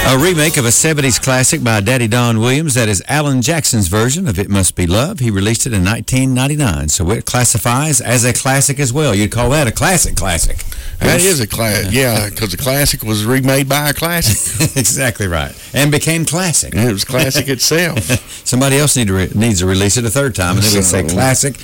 A remake of a 70s classic by Daddy Don Williams. That is Alan Jackson's version of It Must Be Love. He released it in 1999, so it classifies as a classic as well. You'd call that a classic. That is a classic, yeah, because the classic was remade by a classic. Exactly right, and became classic. And it was classic itself. Somebody else needs to release it a third time, and they would say classic.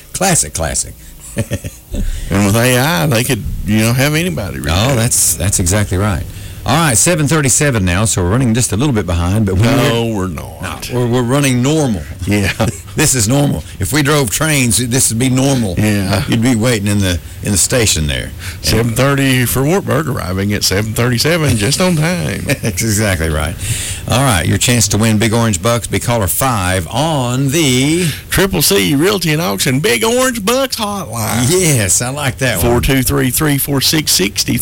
And with AI, they could, have anybody remake. Oh, that's exactly right. All right, 7:37 now, so we're running just a little bit behind. But we're not. No, we're running normal. Yeah. This is normal. If we drove trains, this would be normal. Yeah. You'd be waiting in the station there. 7:30 for Wartburg, arriving at 7:37, just on time. That's exactly right. All right, your chance to win Big Orange Bucks, be caller 5 on the Triple C Realty and Auction Big Orange Bucks hotline. Yes, I like that one. 423-346-60,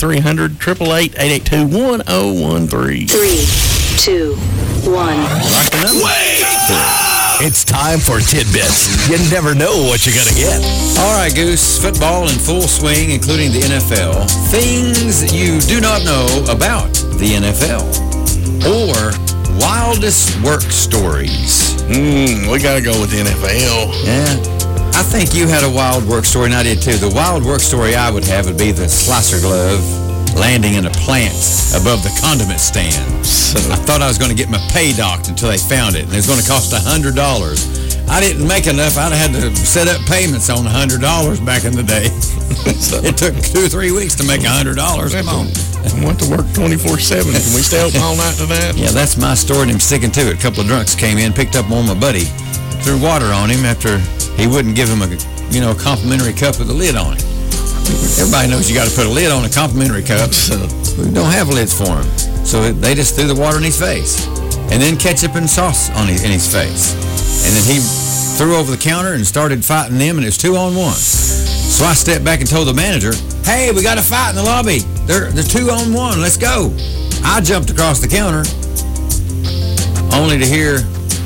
300-888-1013. 3, 2, 1. Like the number. Wait! It's time for Tidbits. You never know what you're going to get. All right, Goose. Football in full swing, including the NFL. Things you do not know about the NFL. Or wildest work stories. We got to go with the NFL. Yeah. I think you had a wild work story, and I did too. The wild work story I would have would be the slicer glove landing in a plant above the condiment stand. I thought I was going to get my pay docked until they found it, and it was going to cost $100. I didn't make enough. I'd have had to set up payments on $100 back in the day. It took 2 or 3 weeks to make $100. Come on. I want to work 24/7. Can we stay open all night to that? Yeah, that's my story, and I'm sticking to it. A couple of drunks came in, picked up one of my buddy, threw water on him after he wouldn't give him a complimentary cup with a lid on it. Everybody knows you got to put a lid on a complimentary cup. We don't have lids for him. So they just threw the water in his face. And then ketchup and sauce in his face. And then he threw over the counter and started fighting them, and it was 2-on-1. So I stepped back and told the manager, hey, we got a fight in the lobby. They're 2-on-1. Let's go. I jumped across the counter only to hear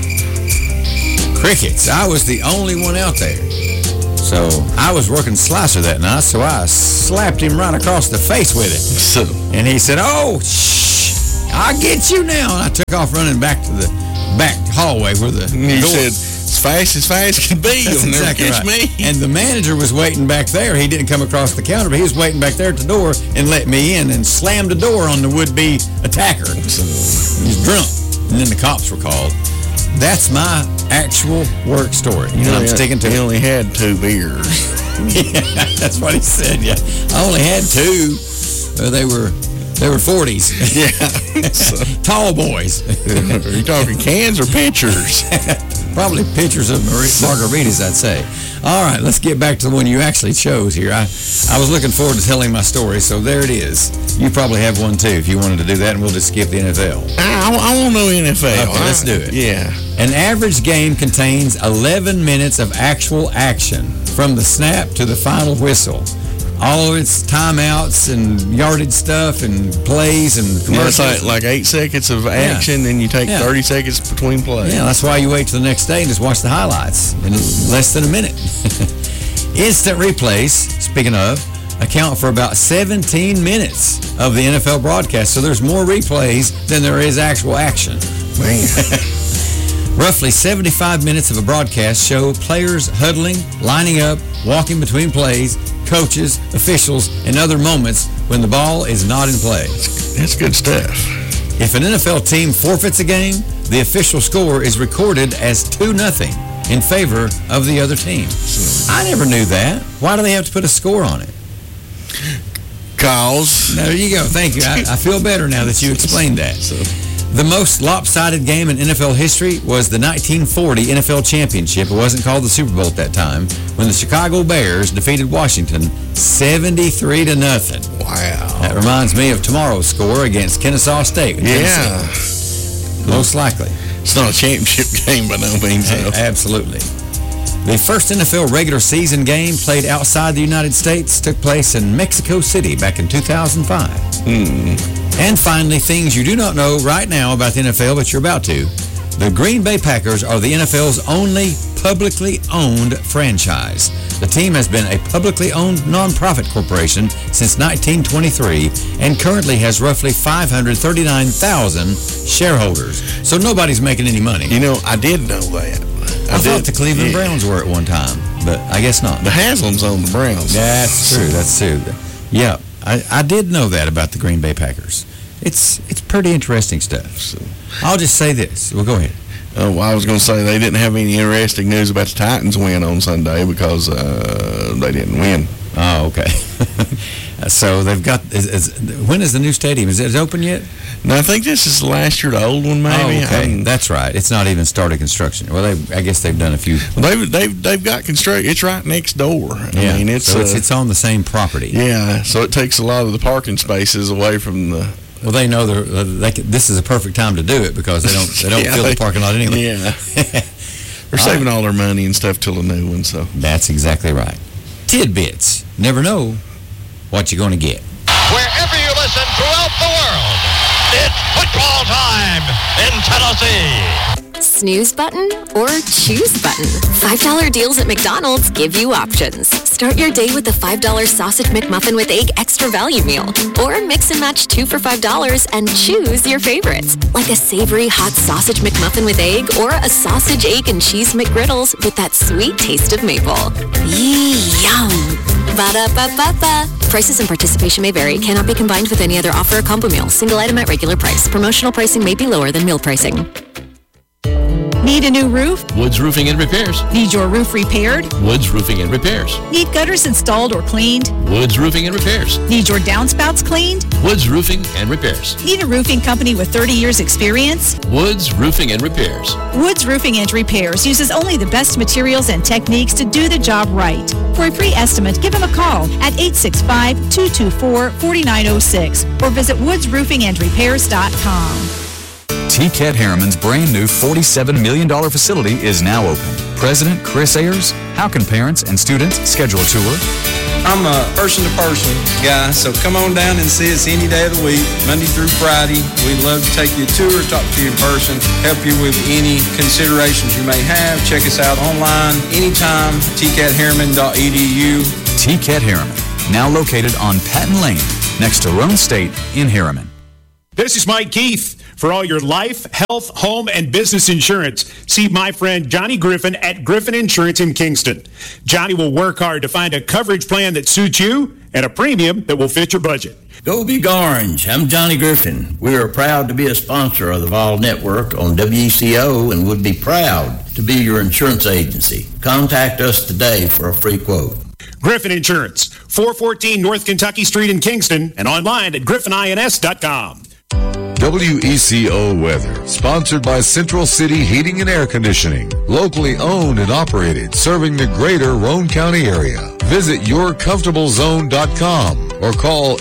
crickets. I was the only one out there. So I was working slicer that night, so I slapped him right across the face with it. And he said, oh, shh, I'll get you now. And I took off running back to the back hallway where the He door. said, as fast can be. That's You'll never exactly catch right. me. And the manager was waiting back there. He didn't come across the counter, but he was waiting back there at the door and let me in and slammed the door on the would-be attacker. He was drunk. And then the cops were called. That's my actual work story. I'm sticking to it. He only had 2 beers. Yeah, that's what he said, yeah. I only had 2. They were 40s. Yeah. Tall boys. Are you talking cans or pitchers? Probably pictures of margaritas, I'd say. All right, let's get back to the one you actually chose here. I was looking forward to telling my story, so there it is. You probably have one, too, if you wanted to do that, and we'll just skip the NFL. I want to know NFL. Okay, let's do it. Yeah. An average game contains 11 minutes of actual action, from the snap to the final whistle. All of its timeouts and yardage stuff and plays and commercials. Yeah, it's like 8 seconds of action, and you take 30 seconds between plays. Yeah, that's why you wait till the next day and just watch the highlights in less than a minute. Instant replays, speaking of, account for about 17 minutes of the NFL broadcast, so there's more replays than there is actual action. Man. Roughly 75 minutes of a broadcast show players huddling, lining up, walking between plays, coaches, officials, and other moments when the ball is not in play. That's good stuff. If an NFL team forfeits a game, the official score is recorded as 2-0 in favor of the other team. I never knew that. Why do they have to put a score on it? Cause. There you go. Thank you. I feel better now that you explained that. The most lopsided game in NFL history was the 1940 NFL Championship. It wasn't called the Super Bowl at that time, when the Chicago Bears defeated Washington 73-0. Wow. That reminds me of tomorrow's score against Kennesaw State. Yeah. Most likely. It's not a championship game by no means. Absolutely. The first NFL regular season game played outside the United States took place in Mexico City back in 2005. And finally, things you do not know right now about the NFL, but you're about to. The Green Bay Packers are the NFL's only publicly owned franchise. The team has been a publicly owned nonprofit corporation since 1923 and currently has roughly 539,000 shareholders. So nobody's making any money. You know, I did know that. I thought the Cleveland Browns were at one time, but I guess not. The Haslams own the Browns. That's true. That's true. Yeah, I did know that about the Green Bay Packers. It's pretty interesting stuff. So, I'll just say this. Well, go ahead. Well, I was going to say they didn't have any interesting news about the Titans win on Sunday because they didn't win. Oh, okay. So they've got. When is the new stadium? Is it open yet? No, I think this is the last year, the old one, maybe. Oh, okay. That's right. It's not even started construction. Well, I guess they've done a few. Well, they've got construction. It's right next door. Yeah. I mean, it's on the same property. Yeah, so it takes a lot of the parking spaces away from the. Well, they know this is a perfect time to do it because they don't fill the parking lot anyway. Yeah. They're saving all their money and stuff till the new one. So that's exactly right. Tidbits. Never know what you're going to get. Wherever you listen throughout the world, it's football time in Tennessee. Snooze button or choose button? $5 deals at McDonald's give you options. Start your day with the $5 Sausage McMuffin with Egg Extra Value Meal. Or mix and match 2 for $5 and choose your favorites. Like a savory hot Sausage McMuffin with egg or a sausage, egg, and cheese McGriddles with that sweet taste of maple. Yum! Ba-da-ba-ba-ba. Prices and participation may vary. Cannot be combined with any other offer or combo meal. Single item at regular price. Promotional pricing may be lower than meal pricing. Need a new roof? Woods Roofing and Repairs. Need your roof repaired? Woods Roofing and Repairs. Need gutters installed or cleaned? Woods Roofing and Repairs. Need your downspouts cleaned? Woods Roofing and Repairs. Need a roofing company with 30 years experience? Woods Roofing and Repairs. Woods Roofing and Repairs uses only the best materials and techniques to do the job right. For a free estimate, give them a call at 865-224-4906 or visit woodsroofingandrepairs.com. TCAT Harriman's brand new $47 million facility is now open. President Chris Ayers, how can parents and students schedule a tour? I'm a person-to-person guy, so come on down and see us any day of the week, Monday through Friday. We'd love to take you a tour, talk to you in person, help you with any considerations you may have. Check us out online anytime, tcatharriman.edu. TCAT Harriman, now located on Patton Lane, next to Roan State in Harriman. This is Mike Keith. For all your life, health, home, and business insurance, see my friend Johnny Griffin at Griffin Insurance in Kingston. Johnny will work hard to find a coverage plan that suits you and a premium that will fit your budget. Go Big Orange. I'm Johnny Griffin. We are proud to be a sponsor of the Vol Network on WECO and would be proud to be your insurance agency. Contact us today for a free quote. Griffin Insurance, 414 North Kentucky Street in Kingston, and online at griffinins.com. WECO weather, sponsored by Central City Heating and Air Conditioning, locally owned and operated, serving the greater Roan County area. Visit yourcomfortablezone.com or call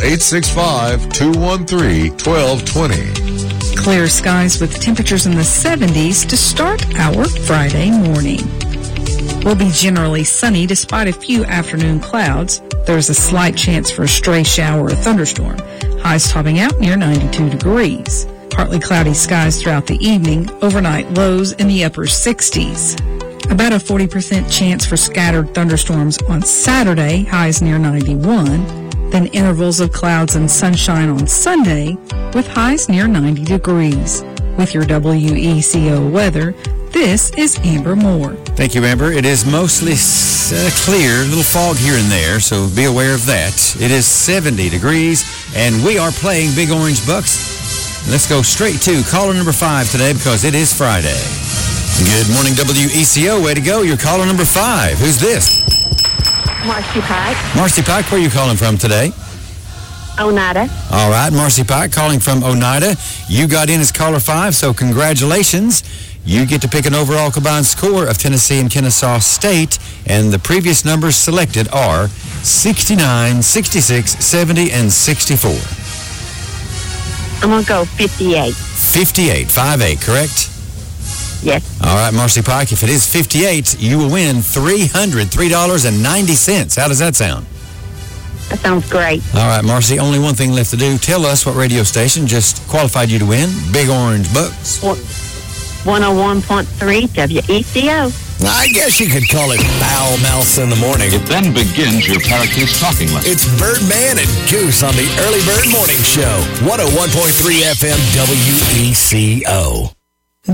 865-213-1220. Clear skies with temperatures in the 70s to start our Friday morning. Will be generally sunny despite a few afternoon clouds. There's a slight chance for a stray shower or thunderstorm. Highs topping out near 92 degrees. Partly cloudy skies throughout the evening. Overnight lows in the upper 60s. About a 40% chance for scattered thunderstorms on Saturday. Highs near 91. Then intervals of clouds and sunshine on Sunday with highs near 90 degrees. With your WECO weather, this is Amber Moore. Thank you, Amber. It is mostly clear, a little fog here and there, so be aware of that. It is 70 degrees, and we are playing Big Orange Bucks. Let's go straight to caller number 5 today because it is Friday. Good morning, WECO. Way to go. You're caller number 5. Who's this? Marcy Pike. Marcy Pike, where are you calling from today? Oneida. All right, Marcy Pike calling from Oneida. You got in as caller 5, so congratulations. You get to pick an overall combined score of Tennessee and Kennesaw State, and the previous numbers selected are 69, 66, 70, and 64. I'm going to go 58. 58, 5-8, correct? Yes. All right, Marcy Pike, if it is 58, you will win $303.90. How does that sound? That sounds great. All right, Marcy, only one thing left to do. Tell us what radio station just qualified you to win Big Orange Bucks. 101.3 WECO. I guess you could call it foul mouths in the morning. It then begins your parakeet's talking lesson. It's Birdman and Goose on the Early Bird Morning Show. 101.3 FM WECO.